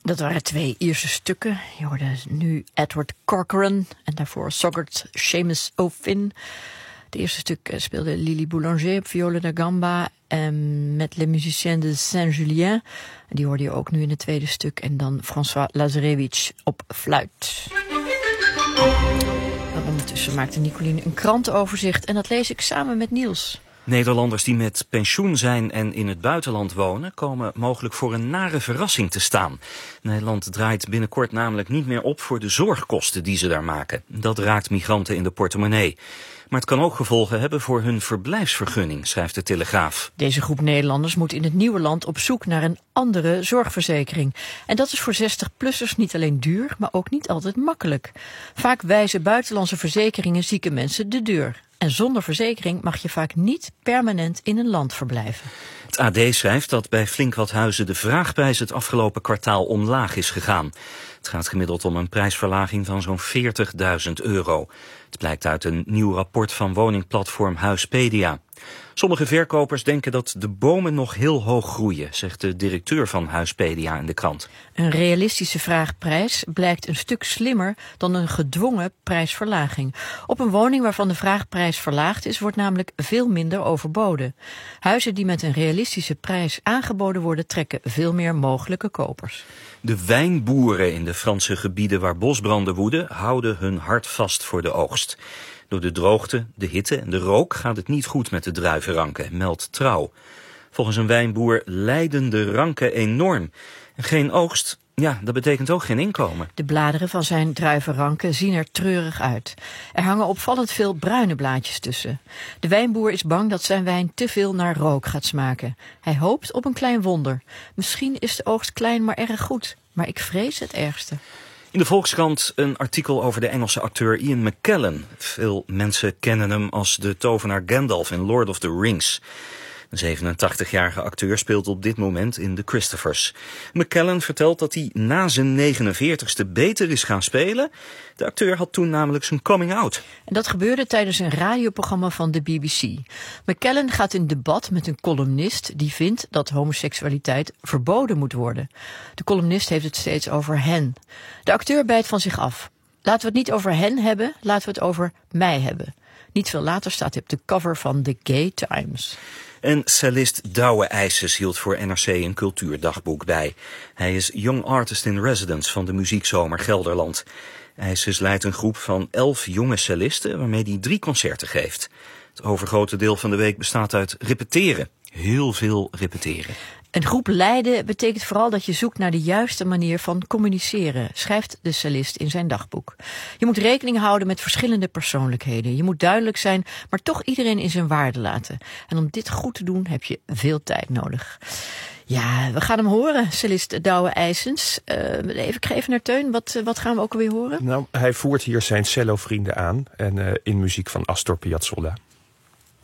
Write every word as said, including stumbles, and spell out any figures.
Dat waren twee Ierse stukken. Je hoorde nu Edward Corcoran en daarvoor Sogurt Seamus O'Finn. Het eerste stuk speelde Lili Boulanger op viola da gamba en met Les Musiciens de Saint-Julien. Die hoorde je ook nu in het tweede stuk. En dan François Lazarevich op fluit. En ondertussen maakte Nicoline een krantenoverzicht en dat lees ik samen met Niels. Nederlanders die met pensioen zijn en in het buitenland wonen, komen mogelijk voor een nare verrassing te staan. Nederland draait binnenkort namelijk niet meer op voor de zorgkosten die ze daar maken. Dat raakt migranten in de portemonnee. Maar het kan ook gevolgen hebben voor hun verblijfsvergunning, schrijft de Telegraaf. Deze groep Nederlanders moet in het nieuwe land op zoek naar een andere zorgverzekering. En dat is voor zestig-plussers niet alleen duur, maar ook niet altijd makkelijk. Vaak wijzen buitenlandse verzekeringen zieke mensen de deur. En zonder verzekering mag je vaak niet permanent in een land verblijven. Het A D schrijft dat bij flink wat huizen de vraagprijs het afgelopen kwartaal omlaag is gegaan. Het gaat gemiddeld om een prijsverlaging van zo'n veertigduizend euro. Het blijkt uit een nieuw rapport van woningplatform Huispedia. Sommige verkopers denken dat de bomen nog heel hoog groeien, zegt de directeur van Huispedia in de krant. Een realistische vraagprijs blijkt een stuk slimmer dan een gedwongen prijsverlaging. Op een woning waarvan de vraagprijs verlaagd is, wordt namelijk veel minder overboden. Huizen die met een realistische prijs aangeboden worden, trekken veel meer mogelijke kopers. De wijnboeren in de Franse gebieden waar bosbranden woeden, houden hun hart vast voor de oogst. Door de droogte, de hitte en de rook gaat het niet goed met de druivenranken, meldt Trouw. Volgens een wijnboer lijden de ranken enorm. Geen oogst, ja, dat betekent ook geen inkomen. De bladeren van zijn druivenranken zien er treurig uit. Er hangen opvallend veel bruine blaadjes tussen. De wijnboer is bang dat zijn wijn te veel naar rook gaat smaken. Hij hoopt op een klein wonder. Misschien is de oogst klein maar erg goed. Maar ik vrees het ergste. In de Volkskrant een artikel over de Engelse acteur Ian McKellen. Veel mensen kennen hem als de tovenaar Gandalf in Lord of the Rings. De zevenentachtigjarige acteur speelt op dit moment in The Christophers. McKellen vertelt dat hij na zijn negenenveertigste beter is gaan spelen. De acteur had toen namelijk zijn coming out. En dat gebeurde tijdens een radioprogramma van de B B C. McKellen gaat in debat met een columnist die vindt dat homoseksualiteit verboden moet worden. De columnist heeft het steeds over hen. De acteur bijt van zich af. Laten we het niet over hen hebben, laten we het over mij hebben. Niet veel later staat hij op de cover van The Gay Times. En cellist Douwe IJsens hield voor N R C een cultuurdagboek bij. Hij is Young Artist in Residence van de Muziekzomer Gelderland. IJsens leidt een groep van elf jonge cellisten waarmee hij drie concerten geeft. Het overgrote deel van de week bestaat uit repeteren. Heel veel repeteren. Een groep leiden betekent vooral dat je zoekt naar de juiste manier van communiceren, schrijft de cellist in zijn dagboek. Je moet rekening houden met verschillende persoonlijkheden. Je moet duidelijk zijn, maar toch iedereen in zijn waarde laten. En om dit goed te doen heb je veel tijd nodig. Ja, we gaan hem horen, cellist Douwe IJsens. Uh, even, ik ga even naar Teun. Wat, wat gaan we ook alweer horen? Nou, hij voert hier zijn cellovrienden aan en uh, in muziek van Astor Piazzolla.